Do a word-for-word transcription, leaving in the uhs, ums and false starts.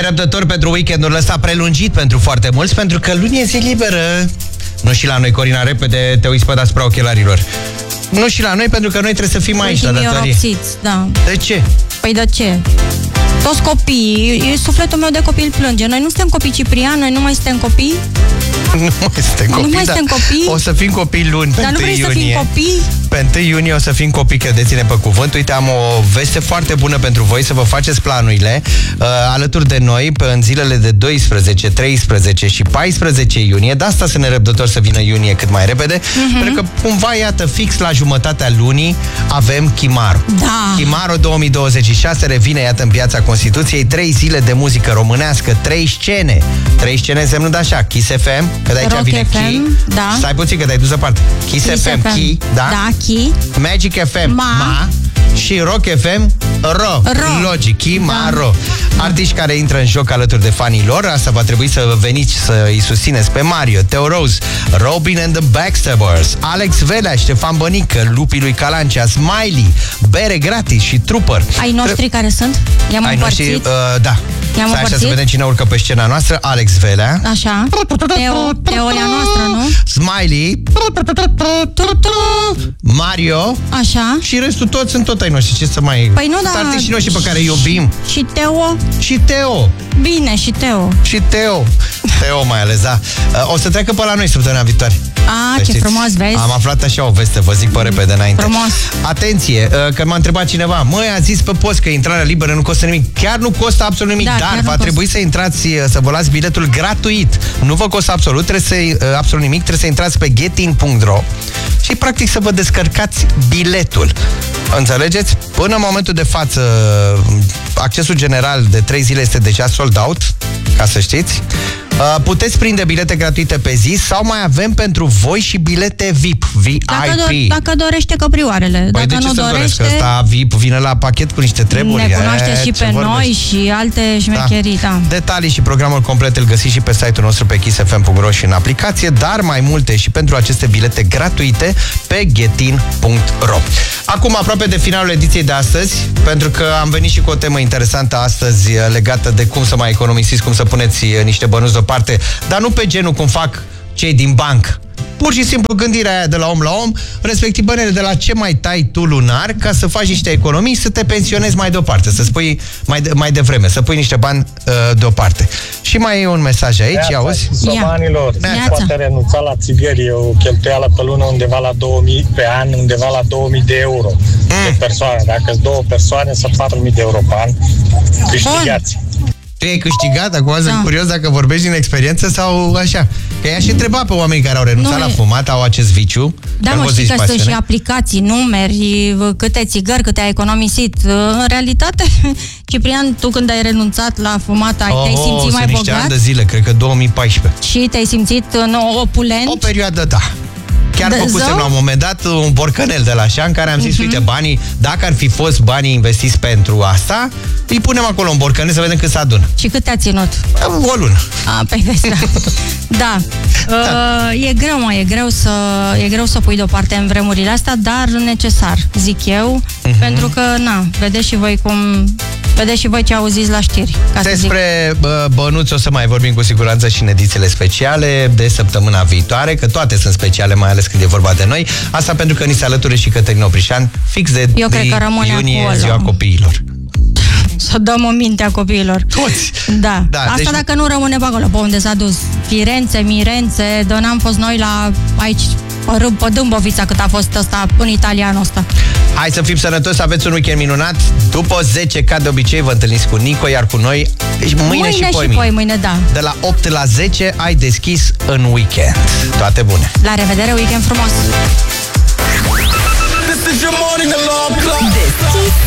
nerăbdători pentru weekendul ăsta prelungit pentru foarte mulți, pentru că luni e zi liberă. Nu și la noi, Corina, repede te uiți pe deasupra ochelarilor. Nu și la noi, pentru că noi trebuie să fim aici la datorie. Da. De ce? Păi de ce? Toți copiii, e sufletul meu de copil plânge. Noi nu suntem copii, Ciprian, noi nu mai suntem copii. Nu mai suntem copii, nu mai da. suntem copii. O să fim copii luni, pe Dar nu vrei iunie. să fim copii? Pe întâi iunie o să fim copii, credeți-ne pe cuvânt. Uite, am o veste foarte bună pentru voi, să vă faceți planurile uh, alături de noi pe în zilele de doisprezece, treisprezece și paisprezece iunie. De asta sunt nerăbdător să vină iunie cât mai repede, uh-huh. pentru că cumva, iată, fix la jumătatea lunii avem Chimaro. Da. Chimaro două mii douăzeci și șase revine, iată, în Piața Constituției. Trei zile de muzică românească, trei scene. Trei scene însemnând așa: Kiss F M, că de aici Rock vine F M, Key. da. Stai puțin, că te-ai dus aparte. Kiss, Kiss F M, F M, Key, da? Da, Key. Magic F M, Ma. Ma. Și Rock F M, Ro. Ro. Logic, Key, Ma, Da. Ro. Artiști care intră în joc alături de fanii lor. Asta va trebui să veniți să îi susțineți pe Mario, Teo Rose, Robin and the Backstabbers, Alex Velea, Ștefan Bănică, Lupii lui Calancea, Smiley, Bere Gratis și Trooper. Ai noștri care sunt? I-am Ai împărțit? noștri, uh, da. I-am Stai așa împărțit? să vedem cine urcă pe scena noastră. Alex Velea. Așa. Teo, Teo e a noastră, nu? Smiley. Mario. Așa. Și restul toți sunt tot ai noștri. Ce să mai... Păi nu, da. Sunt artiștii noștri pe care îi iubim. Și Teo? Și Teo. Bine, și Teo. Și Teo. Teo mai ales, da. O să treacă pe la noi săptămâna viitoare. A, ce frumos, vezi? Am aflat așa o veste, vă zic pe repede înainte. Frumos. Atenție, că m-a întrebat cineva: măi, a zis pe post că intrarea liberă nu costă nimic. Chiar nu costă absolut nimic, Da, dar chiar va nu trebui să intrați, să vă luați biletul gratuit. Nu vă costă absolut, trebuie să, absolut nimic, trebuie să intrați pe getin punct ro și practic să vă descărcați biletul. Înțelegeți? Până în momentul de față, accesul general de trei zile este deja sold out, ca să știți. Puteți prinde bilete gratuite pe zi sau mai avem pentru voi și bilete V I P, V I P. Dacă, do- dacă dorește căprioarele. Păi dacă de ce nu să dorește, doresc? Ăsta V I P vine la pachet cu niște treburi. ne cunoaște și pe vorbești? noi și alte șmecherii, da. da. Detalii și programul complet îl găsiți și pe site-ul nostru pe kiss f m punct ro și în aplicație, dar mai multe și pentru aceste bilete gratuite pe getin punct ro. Acum, aproape de finalul ediției de astăzi, pentru că am venit și cu o temă interesantă astăzi legată de cum să mai economisiți, cum să puneți niște bănuți deoparte, dar nu pe genul cum fac cei din bancă. Pur și simplu gândirea aia de la om la om, respectiv bănele de la ce mai tai tu lunar ca să faci niște economii, să te pensionezi mai deoparte, să spui mai, de, mai devreme, să pui niște bani uh, deoparte. Și mai e un mesaj aici, ia auzi? Somanilor, poate renunța la țigări, o cheltuială pe lună undeva la două mii, pe an undeva la două mii de euro mm. de persoane. Dacă sunt două persoane, sunt patru mii de euro pe an câștigați. Tu ai câștigat? Acum da. Sunt curios dacă vorbești din experiență sau așa. Că i-aș întreba pe oamenii care au renunțat nu, la fumat, au acest viciu. Da, mă, știi că sunt și aplicații, numeri, câte țigări, câte ai economisit. În realitate, Ciprian, tu când ai renunțat la fumat, ai, oh, te-ai simțit mai bogat? Sunt niște ani de zile, cred că două mii paisprezece. Și te-ai simțit opulent? O perioadă, da. Chiar făcusem la un moment dat un borcanel de la așa în care am zis, uh-huh. uite, banii, dacă ar fi fost banii investiți pentru asta, îi punem acolo un borcanel să vedem cât se adună. Și cât te-a ținut? O lună. A, pe vezi, da. Da. da. Uh, e greu, mă, e greu să e greu să pui deoparte în vremurile astea, dar necesar, zic eu, uh-huh. pentru că, na, vedeți și voi cum... Vedeți și voi ce auziți la știri. Ca Despre bă, bănuți o să mai vorbim cu siguranță și în edițiile speciale de săptămâna viitoare, că toate sunt speciale, mai ales când e vorba de noi. Asta pentru că ni se alătură și Cătălin Oprișan, fix de Eu cred că rămâne iunie, acolo. ziua copiilor. Să dăm o minte a copiilor. Toți! Da. da Asta deci... dacă nu rămâne pe acolo, pe unde s-a dus. Firenze, Mirențe, de n-am fost noi la aici, pe Dâmbovița, cât a fost ăsta în Italia anul ăsta. Hai să fim sănătoși, să aveți un weekend minunat. După zece, ca de obicei, vă întâlniți cu Nico, iar cu noi mâine, mâine și poi și poi mâine, da. De la opt la zece ai deschis în weekend. Toate bune! La revedere, weekend frumos! This is your morning alarm clock. Deschis